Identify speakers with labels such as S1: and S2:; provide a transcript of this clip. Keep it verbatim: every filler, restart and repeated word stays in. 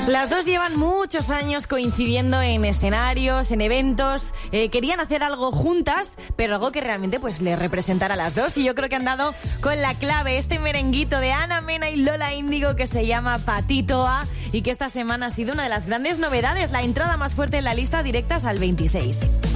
S1: Las dos llevan muchos años coincidiendo en escenarios, en eventos. Eh, querían hacer algo juntas, pero algo que realmente pues les representara a las dos. Y yo creo que han dado con la clave, este merenguito de Ana Mena y Lola Índigo que se llama Patito A y que esta semana ha sido una de las grandes novedades, la entrada más fuerte en la lista directas al veintiséis.